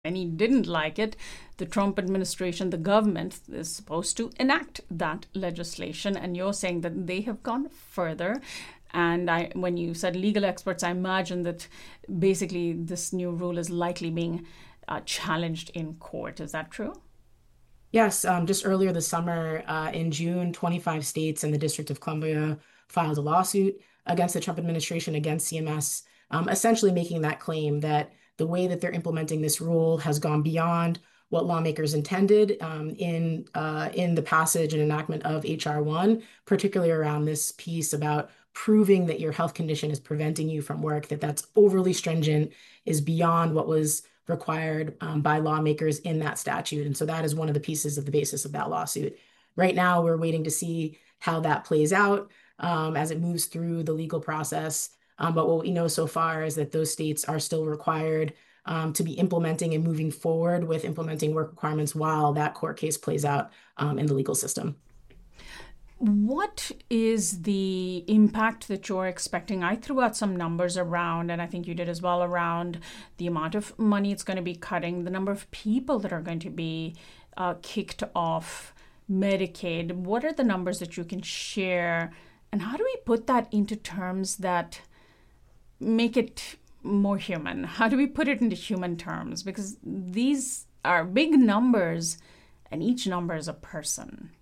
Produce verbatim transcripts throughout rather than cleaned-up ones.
and he didn't like it. The Trump administration, the government, is supposed to enact that legislation. And you're saying that they have gone further. And I, when you said legal experts, I imagine that basically this new rule is likely being uh, challenged in court. Is that true? Yes, um, just earlier this summer, uh, in June, twenty-five states and the District of Columbia filed a lawsuit against the Trump administration, against C M S, um, essentially making that claim that the way that they're implementing this rule has gone beyond what lawmakers intended um, in uh, in the passage and enactment of H R one, particularly around this piece about proving that your health condition is preventing you from work, that that's overly stringent, is beyond what was required um, by lawmakers in that statute. And so that is one of the pieces of the basis of that lawsuit. Right now, we're waiting to see how that plays out um, as it moves through the legal process. Um, but what we know so far is that those states are still required um, to be implementing and moving forward with implementing work requirements while that court case plays out um, in the legal system. What is the impact that you're expecting? I threw out some numbers around, and I think you did as well, around the amount of money it's going to be cutting, the number of people that are going to be uh, kicked off Medicaid. What are the numbers that you can share? And how do we put that into terms that make it more human? How do we put it into human terms? Because these are big numbers, and each number is a person.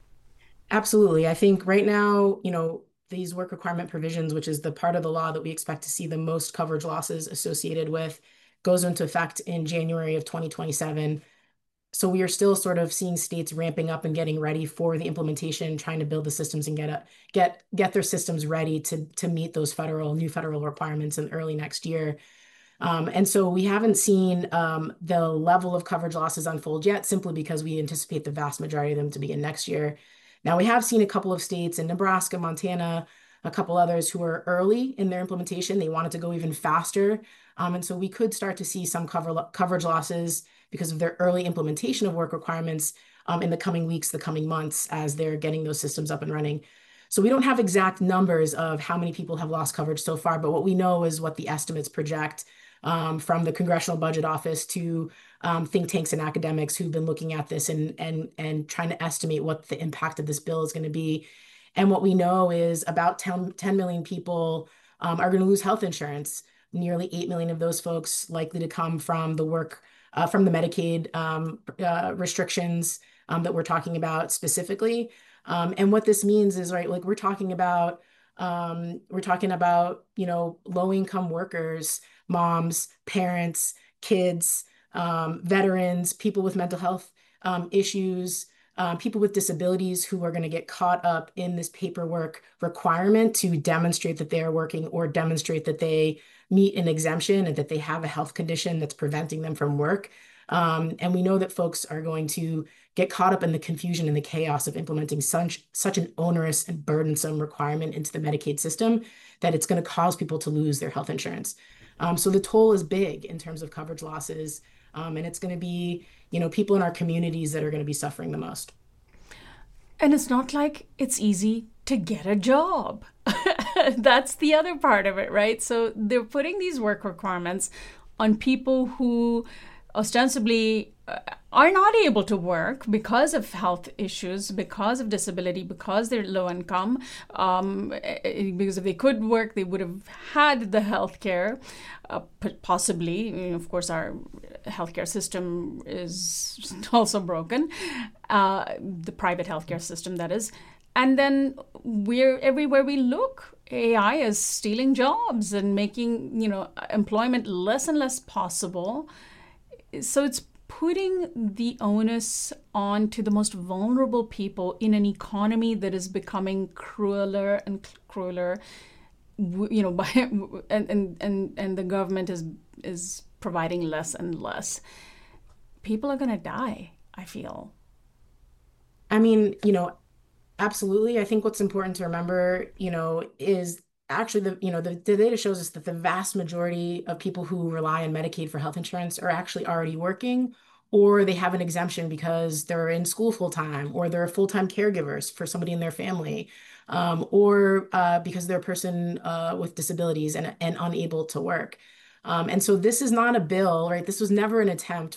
Absolutely. I think right now, you know, these work requirement provisions, which is the part of the law that we expect to see the most coverage losses associated with, goes into effect in January of twenty twenty-seven. So we are still sort of seeing states ramping up and getting ready for the implementation, trying to build the systems and get a, get get their systems ready to to meet those federal new federal requirements in early next year. Um, and so we haven't seen um, the level of coverage losses unfold yet, simply because we anticipate the vast majority of them to begin next year. Now, we have seen a couple of states in Nebraska, Montana, a couple others who are early in their implementation. They wanted to go even faster. Um, and so we could start to see some cover, coverage losses because of their early implementation of work requirements um, in the coming weeks, the coming months, as they're getting those systems up and running. So we don't have exact numbers of how many people have lost coverage so far, but what we know is what the estimates project um, from the Congressional Budget Office to um, think tanks and academics who've been looking at this and and and trying to estimate what the impact of this bill is going to be. And what we know is about ten, ten million people um, are going to lose health insurance. Nearly eight million of those folks likely to come from the work uh, from the Medicaid um, uh, restrictions um, that we're talking about specifically. Um, and what this means is, right, like we're talking about, um, we're talking about, you know, low income workers, moms, parents, kids, um, veterans, people with mental health um, issues, um, people with disabilities who are going to get caught up in this paperwork requirement to demonstrate that they are working or demonstrate that they meet an exemption and that they have a health condition that's preventing them from work. Um, and we know that folks are going to get caught up in the confusion and the chaos of implementing such, such an onerous and burdensome requirement into the Medicaid system that it's going to cause people to lose their health insurance. Um, so the toll is big in terms of coverage losses. Um, and it's going to be, you know, people in our communities that are going to be suffering the most. And it's not like it's easy to get a job. That's the other part of it, right? So they're putting these work requirements on people who ostensibly uh, are not able to work because of health issues, because of disability, because they're low income. Um, eh, because if they could work, they would have had the health care, uh, possibly. You know, of course, our healthcare system is also broken, uh, the private healthcare system, that is. And then we're everywhere we look, A I is stealing jobs and making, you know, employment less and less possible. So it's putting the onus on to the most vulnerable people in an economy that is becoming crueler and crueler, you know, by, and, and, and, and the government is is providing less and less. People are going to die, I feel. I mean, you know, absolutely. I think what's important to remember, you know, is actually the, you know, the, the data shows us that the vast majority of people who rely on Medicaid for health insurance are actually already working, or they have an exemption because they're in school full time, or they're full-time caregivers for somebody in their family, um, or uh, because they're a person uh, with disabilities and, and unable to work. Um, and so this is not a bill, right? This was never an attempt